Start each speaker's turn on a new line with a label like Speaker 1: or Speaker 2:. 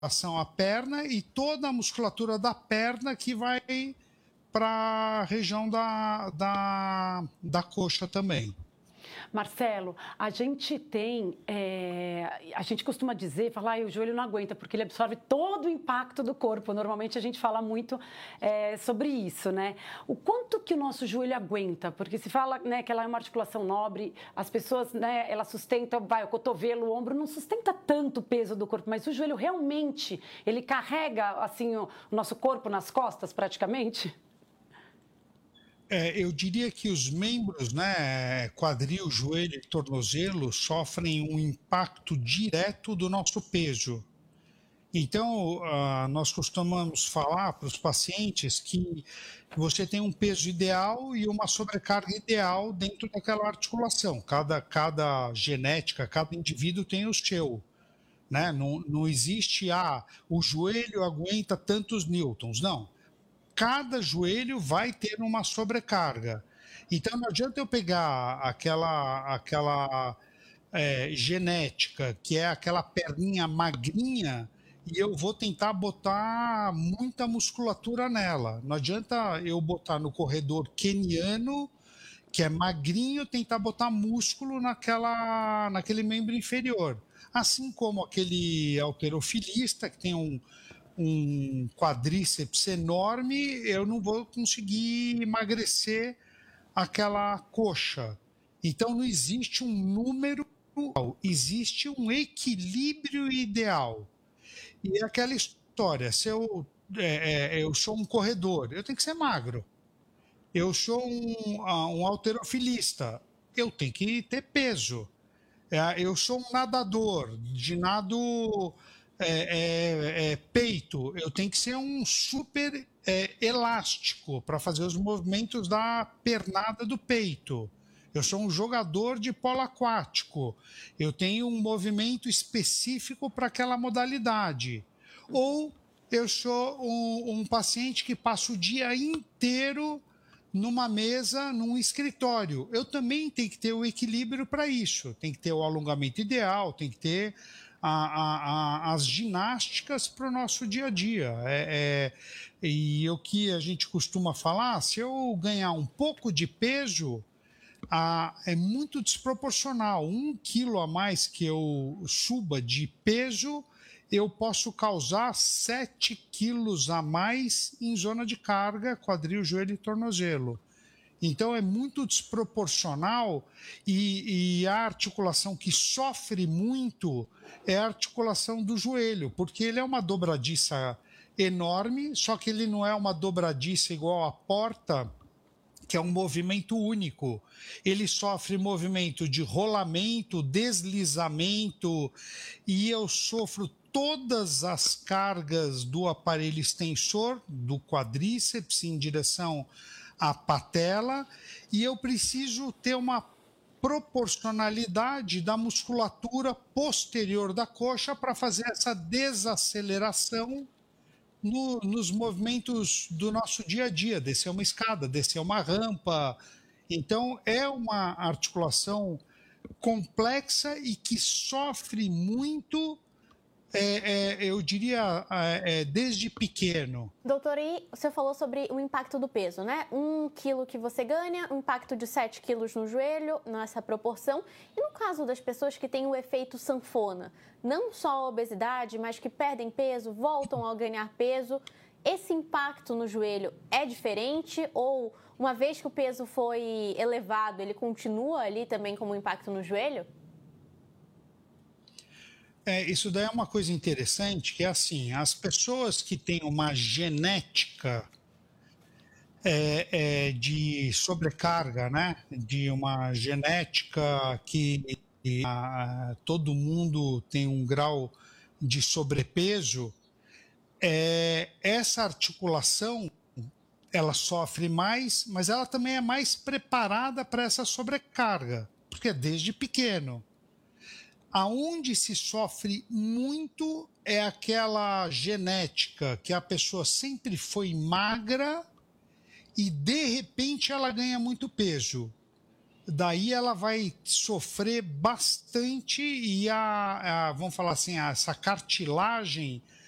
Speaker 1: ação à perna e toda a musculatura da perna que vai para a região da coxa também.
Speaker 2: Marcelo, a gente tem, a gente costuma dizer, falar, o joelho não aguenta, porque ele absorve todo o impacto do corpo. Normalmente a gente fala muito sobre isso, né? O quanto que o nosso joelho aguenta? Porque se fala, né, que ela é uma articulação nobre, as pessoas, né, ela sustenta, o cotovelo, o ombro, não sustenta tanto o peso do corpo, mas o joelho realmente, ele carrega, assim, o nosso corpo nas costas, praticamente?
Speaker 1: Eu diria que os membros, né, quadril, joelho e tornozelo, sofrem um impacto direto do nosso peso. Então, nós costumamos falar para os pacientes que você tem um peso ideal e uma sobrecarga ideal dentro daquela articulação. Cada genética, cada indivíduo tem o seu. Né? Não existe, o joelho aguenta tantos newtons. Não. Cada joelho vai ter uma sobrecarga. Então, não adianta eu pegar aquela genética, que é aquela perninha magrinha, e eu vou tentar botar muita musculatura nela. Não adianta eu botar no corredor queniano, que é magrinho, tentar botar músculo naquele membro inferior. Assim como aquele halterofilista, que tem um quadríceps enorme, eu não vou conseguir emagrecer aquela coxa. Então, não existe um número, existe um equilíbrio ideal. E é aquela história, se eu sou um corredor, eu tenho que ser magro. Eu sou um halterofilista, eu tenho que ter peso. Eu sou um nadador, de nado peito, eu tenho que ser um super elástico para fazer os movimentos da pernada do peito. Eu sou um jogador de polo aquático, eu tenho um movimento específico para aquela modalidade. Ou eu sou um paciente que passa o dia inteiro numa mesa, num escritório. Eu também tenho que ter o equilíbrio para isso. Tem que ter o alongamento ideal, tem que ter as ginásticas para o nosso dia a dia. E o que a gente costuma falar, se eu ganhar um pouco de peso, é muito desproporcional. 1 quilo a mais que eu suba de peso, eu posso causar 7 quilos a mais em zona de carga, quadril, joelho e tornozelo. Então, é muito desproporcional e a articulação que sofre muito é a articulação do joelho, porque ele é uma dobradiça enorme, só que ele não é uma dobradiça igual a porta, que é um movimento único. Ele sofre movimento de rolamento, deslizamento, e eu sofro todas as cargas do aparelho extensor, do quadríceps em direção à patela, e eu preciso ter uma proporcionalidade da musculatura posterior da coxa para fazer essa desaceleração nos movimentos do nosso dia a dia, descer uma escada, descer uma rampa. Então, é uma articulação complexa e que sofre muito, eu diria, desde pequeno.
Speaker 3: Doutor, e você falou sobre o impacto do peso, né? 1 quilo que você ganha, um impacto de 7 quilos no joelho, nessa proporção. E no caso das pessoas que têm o efeito sanfona, não só a obesidade, mas que perdem peso, voltam a ganhar peso, esse impacto no joelho é diferente? Ou uma vez que o peso foi elevado, ele continua ali também como impacto no joelho?
Speaker 1: Isso daí é uma coisa interessante, que é assim, as pessoas que têm uma genética de sobrecarga, né? De uma genética que todo mundo tem um grau de sobrepeso, essa articulação ela sofre mais, mas ela também é mais preparada para essa sobrecarga, porque é desde pequeno. Aonde se sofre muito é aquela genética que a pessoa sempre foi magra e de repente ela ganha muito peso. Daí ela vai sofrer bastante e vamos falar assim, essa cartilagem